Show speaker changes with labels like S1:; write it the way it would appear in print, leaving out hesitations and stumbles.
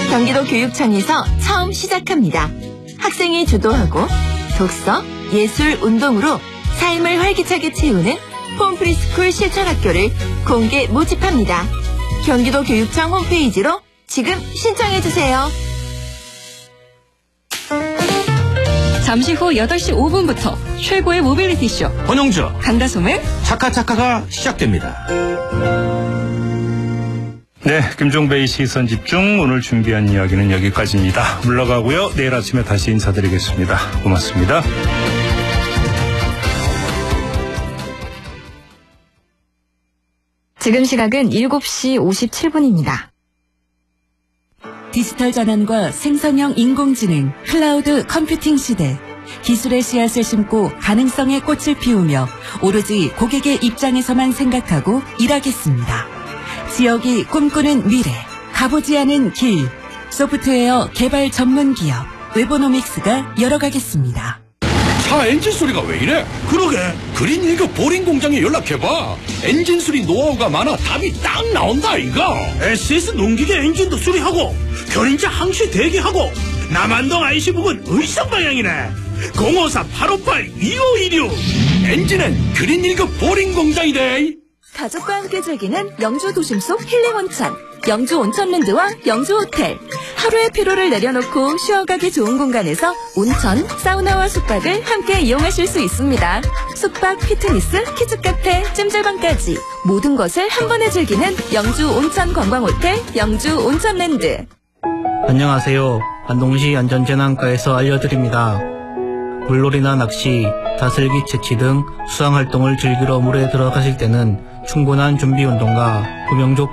S1: 경기도 교육청에서 처음 시작합니다. 학생이 주도하고 독서, 예술, 운동으로 삶을 활기차게 채우는 홈프리스쿨 실천학교를 공개 모집합니다. 경기도 교육청 홈페이지로 지금 신청해주세요.
S2: 잠시 후 8시 5분부터 최고의 모빌리티쇼
S3: 권영주
S2: 강다솜의
S3: 차카차카가 시작됩니다.
S4: 네, 김종배의 시선집중 오늘 준비한 이야기는 여기까지입니다. 물러가고요. 내일 아침에 다시 인사드리겠습니다. 고맙습니다.
S1: 지금 시각은 7시 57분입니다.
S5: 디지털 전환과 생성형 인공지능, 클라우드 컴퓨팅 시대. 기술의 씨앗을 심고 가능성의 꽃을 피우며 오로지 고객의 입장에서만 생각하고 일하겠습니다. 지역이 꿈꾸는 미래, 가보지 않은 길. 소프트웨어 개발 전문 기업 웨보노믹스가 열어가겠습니다.
S6: 차 엔진 소리가 왜 이래? 그러게 그린 1급 보링 공장에 연락해봐. 엔진 수리 노하우가 많아 답이 딱 나온다 이거.
S7: SS 농기계 엔진도 수리하고 견인차 항시 대기하고 남한동 IC 부근 의성 방향이네. 054-858-2516.
S6: 엔진은 그린 1급 보링 공장이래.
S5: 가족과 함께 즐기는 영주 도심 속 힐링 온천. 영주 온천랜드와 영주 호텔. 하루의 피로를 내려놓고 쉬어가기 좋은 공간에서 온천, 사우나와 숙박을 함께 이용하실 수 있습니다. 숙박, 피트니스, 키즈카페, 찜질방까지 모든 것을 한 번에 즐기는 영주 온천 관광호텔 영주 온천랜드.
S8: 안녕하세요. 안동시 안전재난과에서 알려드립니다. 물놀이나 낚시, 다슬기 채취 등 수상활동을 즐기러 물에 들어가실 때는 충분한 준비 운동과 구명조